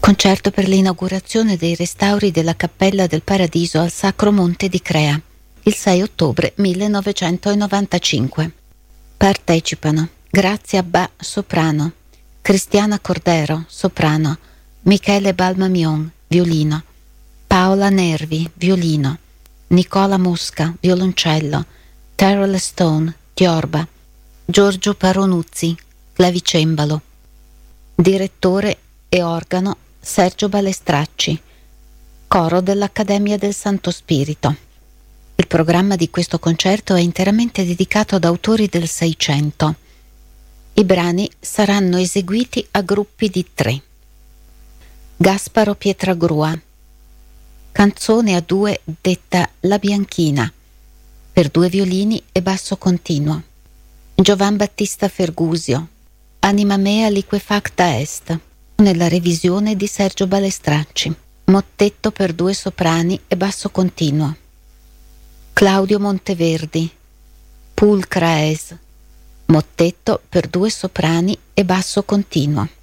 Concerto per l'inaugurazione dei restauri della Cappella del Paradiso al Sacro Monte di Crea, il 6 ottobre 1995. Partecipano Grazia Ba, soprano, Cristiana Cordero, soprano, Michele Balmamion, violino, Paola Nervi, violino, Nicola Mosca, violoncello, Terrell Stone, tiorba, Giorgio Paronuzzi, clavicembalo. Direttore e organo Sergio Balestracci. Coro dell'Accademia del Santo Spirito. Il programma di questo concerto è interamente dedicato ad autori del Seicento. I brani saranno eseguiti a gruppi di 3. Gasparo Pietragrua. Canzone a 2 detta La Bianchina, per 2 violini e basso continuo. Giovan Battista Fergusio. Anima mea liquefacta est, nella revisione di Sergio Balestracci. Mottetto per 2 soprani e basso continuo. Claudio Monteverdi. Pulcra es, mottetto per 2 soprani e basso continuo.